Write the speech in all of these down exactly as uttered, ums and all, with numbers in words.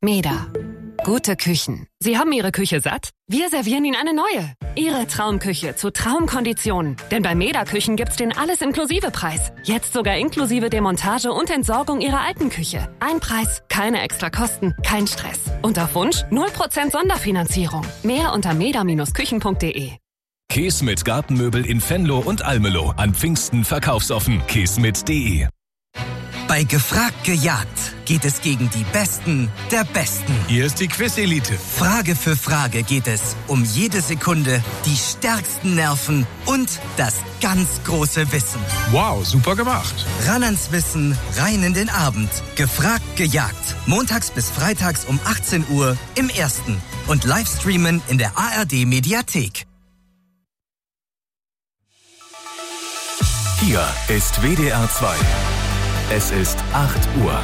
Meda. Gute Küchen. Sie haben Ihre Küche satt? Wir servieren Ihnen eine neue. Ihre Traumküche zu Traumkonditionen. Denn bei Meda Küchen gibt's den Alles-Inklusive-Preis. Jetzt sogar inklusive Demontage und Entsorgung Ihrer alten Küche. Ein Preis, keine extra Kosten, kein Stress. Und auf Wunsch null Prozent Sonderfinanzierung. Mehr unter meda Küchen punkt de. Keesmit Gartenmöbel in Venlo und Almelo. An Pfingsten verkaufsoffen. keesmit punkt de. Bei Gefragt gejagt geht es gegen die Besten der Besten. Hier ist die Quiz-Elite. Frage für Frage geht es um jede Sekunde, die stärksten Nerven und das ganz große Wissen. Wow, super gemacht. Ran ans Wissen, rein in den Abend. Gefragt gejagt. Montags bis freitags um achtzehn Uhr im Ersten. Und Livestreamen in der A R D-Mediathek. Hier ist W D R zwei. Es ist acht Uhr.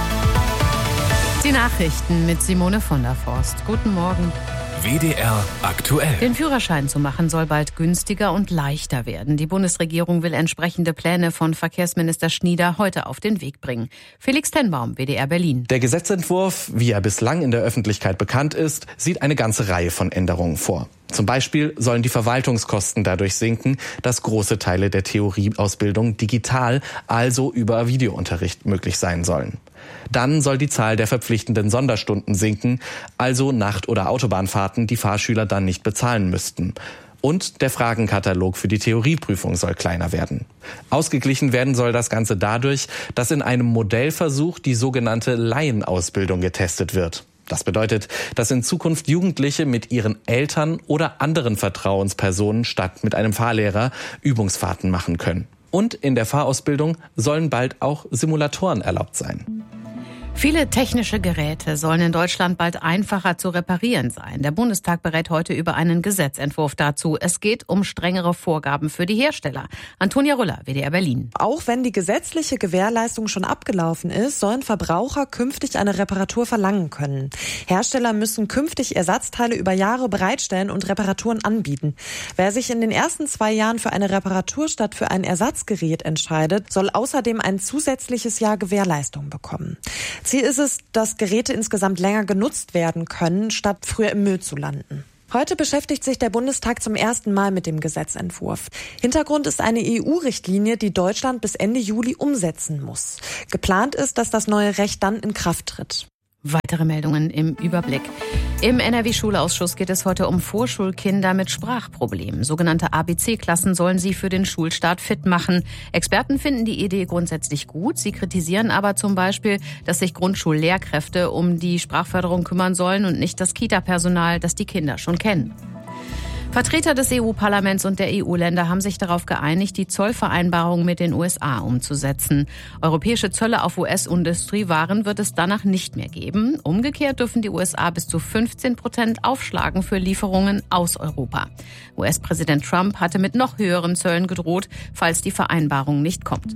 Die Nachrichten mit Simone von der Forst. Guten Morgen. W D R aktuell. Den Führerschein zu machen soll bald günstiger und leichter werden. Die Bundesregierung will entsprechende Pläne von Verkehrsminister Schnieder heute auf den Weg bringen. Felix Tenbaum, W D R Berlin. Der Gesetzentwurf, wie er bislang in der Öffentlichkeit bekannt ist, sieht eine ganze Reihe von Änderungen vor. Zum Beispiel sollen die Verwaltungskosten dadurch sinken, dass große Teile der Theorieausbildung digital, also über Videounterricht, möglich sein sollen. Dann soll die Zahl der verpflichtenden Sonderstunden sinken, also Nacht- oder Autobahnfahrten, die Fahrschüler dann nicht bezahlen müssten. Und der Fragenkatalog für die Theorieprüfung soll kleiner werden. Ausgeglichen werden soll das Ganze dadurch, dass in einem Modellversuch die sogenannte Laienausbildung getestet wird. Das bedeutet, dass in Zukunft Jugendliche mit ihren Eltern oder anderen Vertrauenspersonen statt mit einem Fahrlehrer Übungsfahrten machen können. Und in der Fahrausbildung sollen bald auch Simulatoren erlaubt sein. Viele technische Geräte sollen in Deutschland bald einfacher zu reparieren sein. Der Bundestag berät heute über einen Gesetzentwurf dazu. Es geht um strengere Vorgaben für die Hersteller. Antonia Rüller, W D R Berlin. Auch wenn die gesetzliche Gewährleistung schon abgelaufen ist, sollen Verbraucher künftig eine Reparatur verlangen können. Hersteller müssen künftig Ersatzteile über Jahre bereitstellen und Reparaturen anbieten. Wer sich in den ersten zwei Jahren für eine Reparatur statt für ein Ersatzgerät entscheidet, soll außerdem ein zusätzliches Jahr Gewährleistung bekommen. Ziel ist es, dass Geräte insgesamt länger genutzt werden können, statt früher im Müll zu landen. Heute beschäftigt sich der Bundestag zum ersten Mal mit dem Gesetzentwurf. Hintergrund ist eine E U-Richtlinie, die Deutschland bis Ende Juli umsetzen muss. Geplant ist, dass das neue Recht dann in Kraft tritt. Weitere Meldungen im Überblick. Im N R W-Schulausschuss geht es heute um Vorschulkinder mit Sprachproblemen. Sogenannte A B C-Klassen sollen sie für den Schulstart fit machen. Experten finden die Idee grundsätzlich gut. Sie kritisieren aber zum Beispiel, dass sich Grundschullehrkräfte um die Sprachförderung kümmern sollen und nicht das Kita-Personal, das die Kinder schon kennen. Vertreter des E U-Parlaments und der E U-Länder haben sich darauf geeinigt, die Zollvereinbarung mit den U S A umzusetzen. Europäische Zölle auf U S-Industriewaren wird es danach nicht mehr geben. Umgekehrt dürfen die U S A bis zu fünfzehn Prozent aufschlagen für Lieferungen aus Europa. U S-Präsident Trump hatte mit noch höheren Zöllen gedroht, falls die Vereinbarung nicht kommt.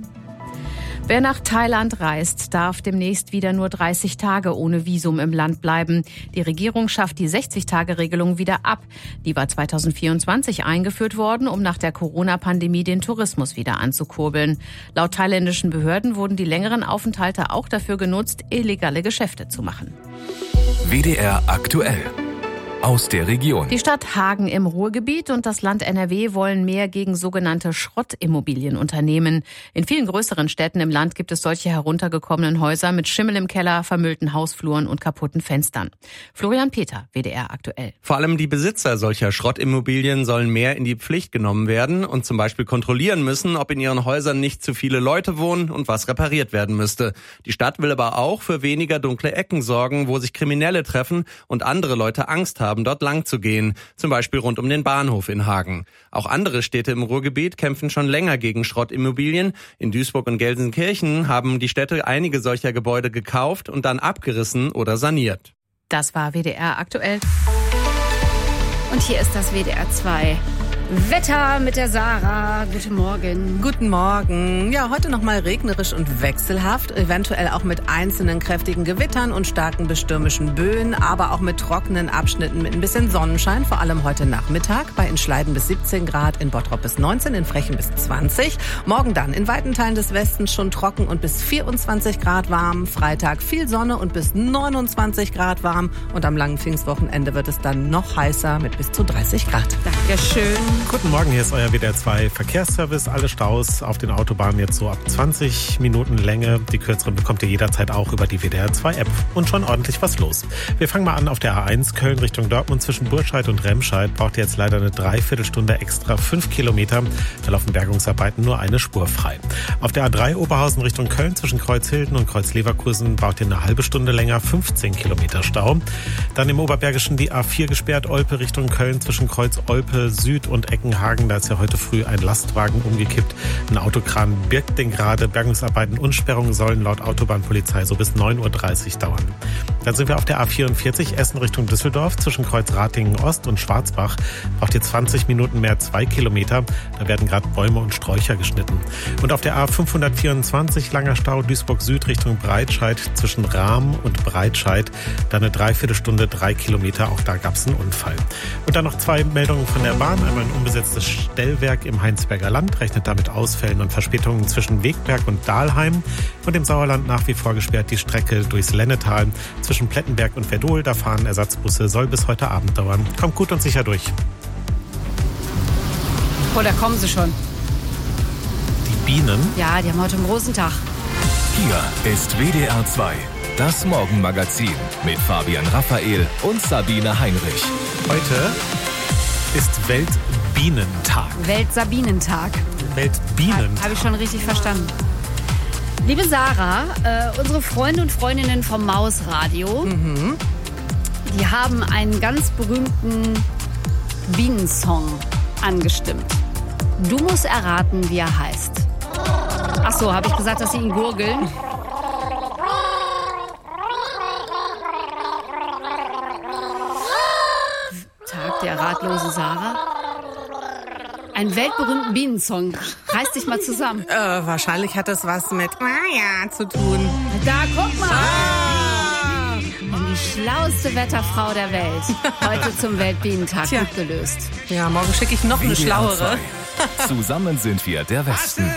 Wer nach Thailand reist, darf demnächst wieder nur dreißig Tage ohne Visum im Land bleiben. Die Regierung schafft die sechzig-Tage-Regelung wieder ab. Die war zweitausendvierundzwanzig eingeführt worden, um nach der Corona-Pandemie den Tourismus wieder anzukurbeln. Laut thailändischen Behörden wurden die längeren Aufenthalte auch dafür genutzt, illegale Geschäfte zu machen. W D R aktuell. Aus der Region. Die Stadt Hagen im Ruhrgebiet und das Land N R W wollen mehr gegen sogenannte Schrottimmobilien unternehmen. In vielen größeren Städten im Land gibt es solche heruntergekommenen Häuser mit Schimmel im Keller, vermüllten Hausfluren und kaputten Fenstern. Florian Peter, W D R aktuell. Vor allem die Besitzer solcher Schrottimmobilien sollen mehr in die Pflicht genommen werden und zum Beispiel kontrollieren müssen, ob in ihren Häusern nicht zu viele Leute wohnen und was repariert werden müsste. Die Stadt will aber auch für weniger dunkle Ecken sorgen, wo sich Kriminelle treffen und andere Leute Angst haben, dort lang zu gehen, zum Beispiel rund um den Bahnhof in Hagen. Auch andere Städte im Ruhrgebiet kämpfen schon länger gegen Schrottimmobilien. In Duisburg und Gelsenkirchen haben die Städte einige solcher Gebäude gekauft und dann abgerissen oder saniert. Das war W D R aktuell. Und hier ist das W D R zwei. Wetter mit der Sarah. Guten Morgen. Guten Morgen. Ja, heute noch mal regnerisch und wechselhaft, eventuell auch mit einzelnen kräftigen Gewittern und starken bis stürmischen Böen, aber auch mit trockenen Abschnitten mit ein bisschen Sonnenschein, vor allem heute Nachmittag. Bei Inschleiden bis siebzehn Grad, in Bottrop bis neunzehn, in Frechen bis zwanzig. Morgen dann in weiten Teilen des Westens schon trocken und bis vierundzwanzig Grad warm. Freitag viel Sonne und bis neunundzwanzig Grad warm. Und am langen Pfingstwochenende wird es dann noch heißer mit bis zu dreißig Grad. Dankeschön. Guten Morgen, hier ist euer W D R zwei Verkehrsservice. Alle Staus auf den Autobahnen jetzt so ab zwanzig Minuten Länge. Die kürzeren bekommt ihr jederzeit auch über die W D R zwei App. Und schon ordentlich was los. Wir fangen mal an auf der A eins Köln Richtung Dortmund zwischen Burscheid und Remscheid. Braucht ihr jetzt leider eine Dreiviertelstunde extra, fünf Kilometer. Da laufen Bergungsarbeiten, nur eine Spur frei. Auf der A drei Oberhausen Richtung Köln zwischen Kreuzhilden und Kreuzleverkusen braucht ihr eine halbe Stunde länger, fünfzehn Kilometer Stau. Dann im Oberbergischen die A vier gesperrt, Olpe Richtung Köln zwischen Kreuz Olpe Süd und Eckenhagen. Da ist ja heute früh ein Lastwagen umgekippt. Ein Autokran birgt den gerade. Bergungsarbeiten und Sperrungen sollen laut Autobahnpolizei so bis neun Uhr dreißig dauern. Dann sind wir auf der A vierundvierzig Essen Richtung Düsseldorf zwischen Kreuz Ratingen Ost und Schwarzbach. Braucht ihr zwanzig Minuten mehr, zwei Kilometer. Da werden gerade Bäume und Sträucher geschnitten. Und auf der A fünfhundertvierundzwanzig langer Stau Duisburg Süd Richtung Breitscheid zwischen Rahm und Breitscheid. Da eine Dreiviertelstunde, drei Kilometer. Auch da gab es einen Unfall. Und dann noch zwei Meldungen von der Bahn. Einmal ein unbesetztes Stellwerk im Heinsberger Land rechnet damit Ausfällen und Verspätungen zwischen Wegberg und Dahlheim. Und im Sauerland nach wie vor gesperrt die Strecke durchs Lennetal zwischen Plettenberg und Verdol. Da fahren Ersatzbusse, soll bis heute Abend dauern. Kommt gut und sicher durch. Oh, da kommen sie schon. Die Bienen? Ja, die haben heute einen großen Tag. Hier ist W D R zwei, das Morgenmagazin mit Fabian Raphael und Sabine Heinrich. Heute ist Weltbienentag. Weltsabinentag. Weltbienentag. Habe ich schon richtig verstanden. Liebe Sarah, äh, unsere Freunde und Freundinnen vom Mausradio, mhm. die haben einen ganz berühmten Bienensong angestimmt. Du musst erraten, wie er heißt. Ach so, habe ich gesagt, dass sie ihn gurgeln? Tag der ratlose Sarah. Einen weltberühmten Bienensong. Reiß dich mal zusammen. Äh, wahrscheinlich hat das was mit Maya zu tun. Da, guck mal. Ah. Die schlauste Wetterfrau der Welt. Heute zum Weltbienentag gut gelöst. Ja, morgen schicke ich noch eine schlauere. Zusammen sind wir der Westen.